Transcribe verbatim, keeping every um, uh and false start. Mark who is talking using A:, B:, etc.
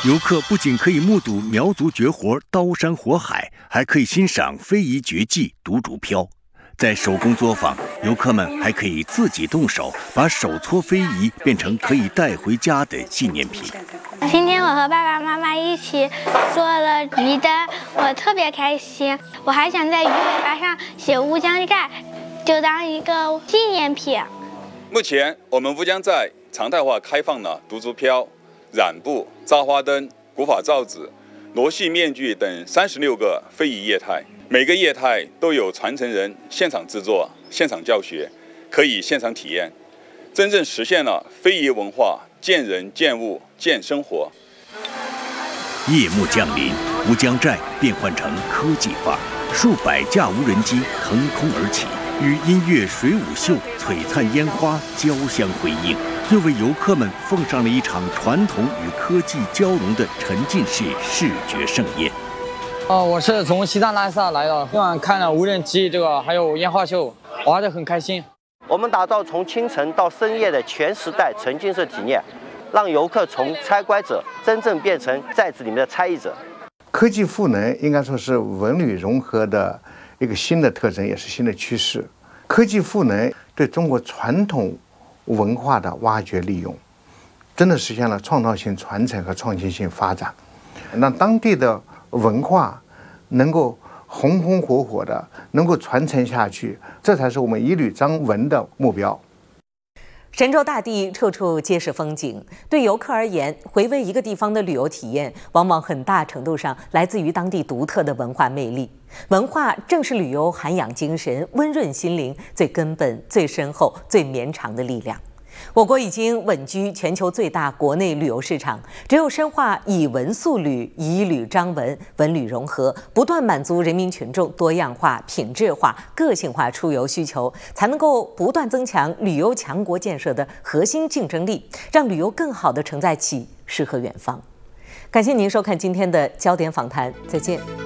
A: 游客不仅可以目睹苗族绝活刀山火海，还可以欣赏非遗绝技独竹飘。在手工作坊，游客们还可以自己动手，把手搓非遗变成可以带回家的纪念品。
B: 今天我和爸爸妈妈一起做了鱼灯，我特别开心。我还想在鱼尾巴上写乌江寨，就当一个纪念品。
C: 目前我们乌江寨常态化开放了独竹飘、染布、扎花灯、古法罩子、罗戏面具等三十六个非遗业态，每个业态都有传承人现场制作、现场教学，可以现场体验，真正实现了非遗文化见人见物见生活。
A: 夜幕降临，乌江寨变换成科技化，数百架无人机腾空而起，与音乐水舞秀、璀璨烟花交相辉映。又为游客们奉上了一场传统与科技交融的沉浸式视觉盛宴。
D: 哦，我是从西藏拉萨来的，今晚看了无人机这个还有烟花秀，玩得很开心。
E: 我们打造从清晨到深夜的全时代沉浸式体验，让游客从参观者真正变成寨子里面的参与者。
F: 科技赋能应该说是文旅融合的一个新的特征，也是新的趋势。科技赋能对中国传统文化的挖掘利用，真的实现了创造性传承和创新性发展，让当地的文化能够红红火火的能够传承下去，这才是我们一旅张文的目标。
G: 神州大地处处皆是风景，对游客而言，回味一个地方的旅游体验，往往很大程度上来自于当地独特的文化魅力。文化正是旅游涵养精神、温润心灵最根本、最深厚、最绵长的力量。我国已经稳居全球最大国内旅游市场，只有深化以文塑旅、以旅张文、文旅融合，不断满足人民群众多样化、品质化、个性化出游需求，才能够不断增强旅游强国建设的核心竞争力，让旅游更好地承载起诗和远方。感谢您收看今天的焦点访谈，再见。